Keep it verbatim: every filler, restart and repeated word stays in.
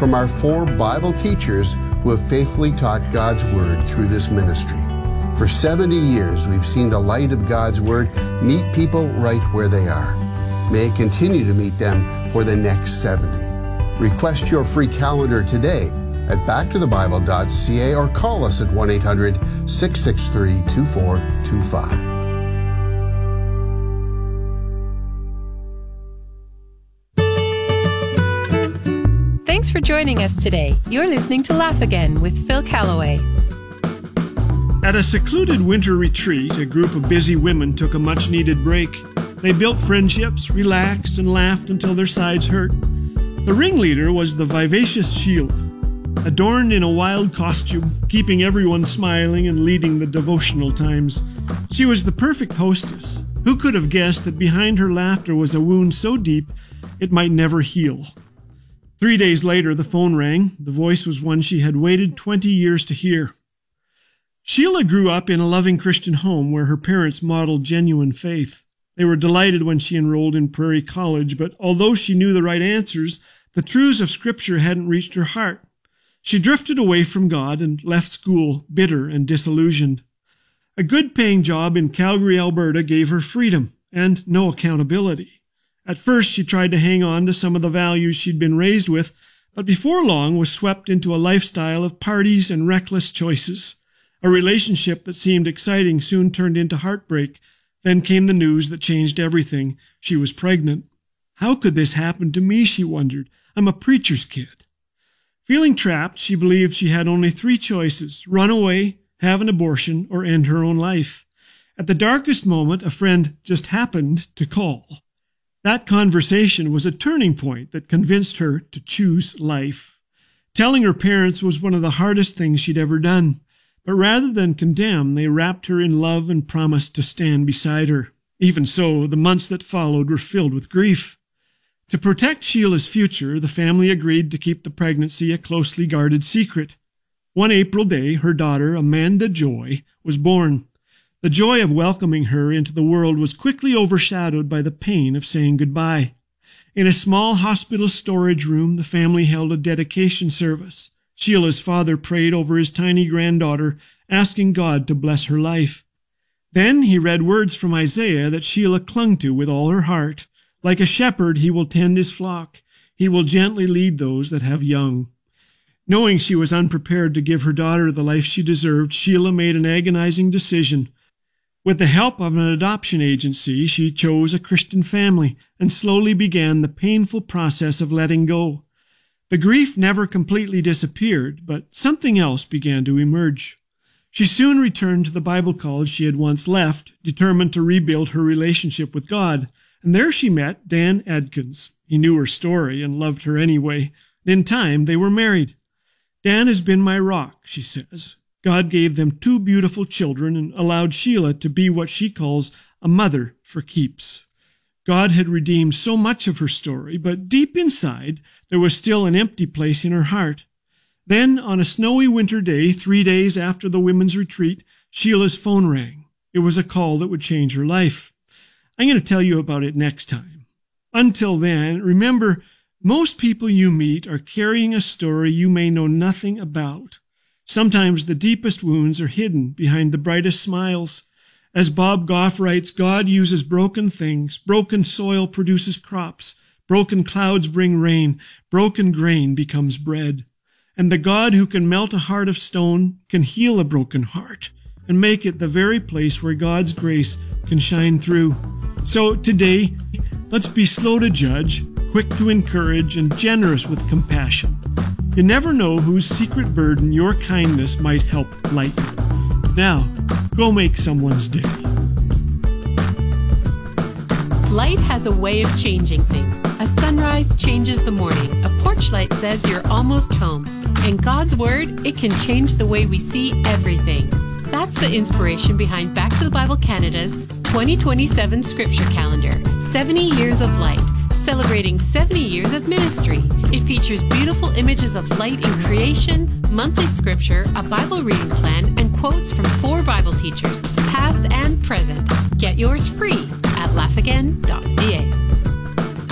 from our four Bible teachers who have faithfully taught God's Word through this ministry. For seventy years, we've seen the light of God's Word meet people right where they are. May it continue to meet them for the next seventy. Request your free calendar today at back to the bible dot c a or call us at one eight hundred, six six three, two four two five. Thanks for joining us today. You're listening to Laugh Again with Phil Callaway. At a secluded winter retreat, a group of busy women took a much-needed break. They built friendships, relaxed, and laughed until their sides hurt. The ringleader was the vivacious Sheila, adorned in a wild costume, keeping everyone smiling and leading the devotional times. She was the perfect hostess. Who could have guessed that behind her laughter was a wound so deep it might never heal? Three days later, the phone rang. The voice was one she had waited twenty years to hear. Sheila grew up in a loving Christian home where her parents modeled genuine faith. They were delighted when she enrolled in Prairie College, but although she knew the right answers, the truths of Scripture hadn't reached her heart. She drifted away from God and left school bitter and disillusioned. A good-paying job in Calgary, Alberta gave her freedom and no accountability. At first, she tried to hang on to some of the values she'd been raised with, but before long was swept into a lifestyle of parties and reckless choices. A relationship that seemed exciting soon turned into heartbreak. Then came the news that changed everything. She was pregnant. How could this happen to me, she wondered. I'm a preacher's kid. Feeling trapped, she believed she had only three choices: run away, have an abortion, or end her own life. At the darkest moment, a friend just happened to call. That conversation was a turning point that convinced her to choose life. Telling her parents was one of the hardest things she'd ever done. But rather than condemn, they wrapped her in love and promised to stand beside her. Even so, the months that followed were filled with grief. To protect Sheila's future, the family agreed to keep the pregnancy a closely guarded secret. One April day, her daughter, Amanda Joy, was born. The joy of welcoming her into the world was quickly overshadowed by the pain of saying goodbye. In a small hospital storage room, the family held a dedication service. Sheila's father prayed over his tiny granddaughter, asking God to bless her life. Then he read words from Isaiah that Sheila clung to with all her heart. Like a shepherd, he will tend his flock. He will gently lead those that have young. Knowing she was unprepared to give her daughter the life she deserved, Sheila made an agonizing decision. With the help of an adoption agency, she chose a Christian family and slowly began the painful process of letting go. The grief never completely disappeared, but something else began to emerge. She soon returned to the Bible college she had once left, determined to rebuild her relationship with God, and there she met Dan Adkins. He knew her story and loved her anyway, and in time they were married. Dan has been my rock, she says. God gave them two beautiful children and allowed Sheila to be what she calls a mother for keeps. God had redeemed so much of her story, but deep inside, there was still an empty place in her heart. Then, on a snowy winter day, three days after the women's retreat, Sheila's phone rang. It was a call that would change her life. I'm going to tell you about it next time. Until then, remember, most people you meet are carrying a story you may know nothing about. Sometimes the deepest wounds are hidden behind the brightest smiles. As Bob Goff writes, God uses broken things. Broken soil produces crops. Broken clouds bring rain. Broken grain becomes bread. And the God who can melt a heart of stone can heal a broken heart and make it the very place where God's grace can shine through. So today, let's be slow to judge, quick to encourage, and generous with compassion. You never know whose secret burden your kindness might help lighten. Now, go make someone's day. Light has a way of changing things. A sunrise changes the morning. A porch light says you're almost home. And God's Word, it can change the way we see everything. That's the inspiration behind Back to the Bible Canada's twenty twenty-seven Scripture Calendar, seventy Years of Light, celebrating seventy years of ministry. It features beautiful images of light in creation, monthly scripture, a Bible reading plan, and quotes from four Bible teachers, past and present. Get yours free at laugh again dot c a.